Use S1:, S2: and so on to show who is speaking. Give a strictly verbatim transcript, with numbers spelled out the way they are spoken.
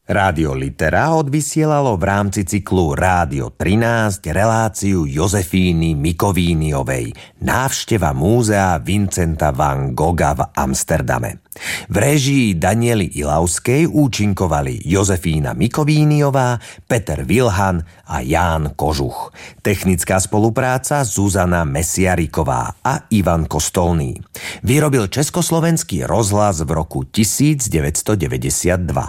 S1: Rádio Litera odvysielalo v rámci cyklu Rádio trinásť reláciu Jozefíny Mikovíniovej Návšteva múzea Vincenta van Gogha v Amsterdame. V réžii Daniely Ilavskej účinkovali Jozefína Mikovíniová, Peter Vilhan a Ján Kožuch. Technická spolupráca Zuzana Mesiariková a Ivan Kostolný. Vyrobil Československý rozhlas v roku devätnásťstodeväťdesiatdva.